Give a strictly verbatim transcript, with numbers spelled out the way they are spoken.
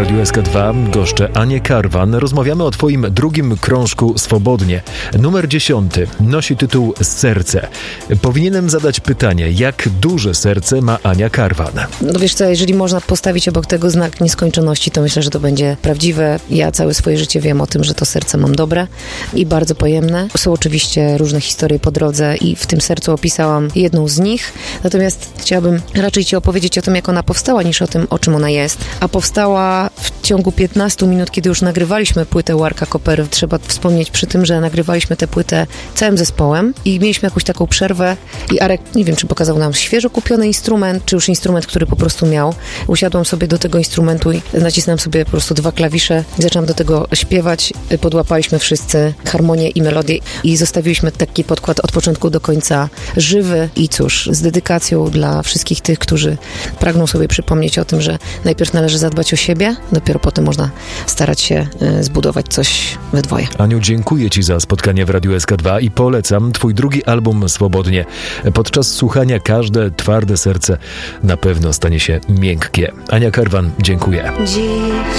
Radiu S K dwa. Goszczę Anię Karwan. Rozmawiamy o twoim drugim krążku Swobodnie. Numer dziesiąty nosi tytuł Serce. Powinienem zadać pytanie, jak duże serce ma Ania Karwan? No wiesz co, jeżeli można postawić obok tego znak nieskończoności, to myślę, że to będzie prawdziwe. Ja całe swoje życie wiem o tym, że to serce mam dobre i bardzo pojemne. Są oczywiście różne historie po drodze i w tym sercu opisałam jedną z nich. Natomiast chciałabym raczej ci opowiedzieć o tym, jak ona powstała, niż o tym, o czym ona jest. A powstała w ciągu piętnastu minut, kiedy już nagrywaliśmy płytę Łarka Kopery. Trzeba wspomnieć przy tym, że nagrywaliśmy tę płytę całym zespołem i mieliśmy jakąś taką przerwę i Arek, nie wiem, czy pokazał nam świeżo kupiony instrument, czy już instrument, który po prostu miał. Usiadłam sobie do tego instrumentu i nacisnąłem sobie po prostu dwa klawisze i zaczęłam do tego śpiewać. Podłapaliśmy wszyscy harmonię i melodię i zostawiliśmy taki podkład od początku do końca żywy i cóż, z dedykacją dla wszystkich tych, którzy pragną sobie przypomnieć o tym, że najpierw należy zadbać o siebie, dopiero potem można starać się y, zbudować coś we dwoje. Aniu, dziękuję ci za spotkanie w Radiu S K dwa i polecam twój drugi album Swobodnie. Podczas słuchania każde twarde serce na pewno stanie się miękkie. Ania Karwan, dziękuję. Dziś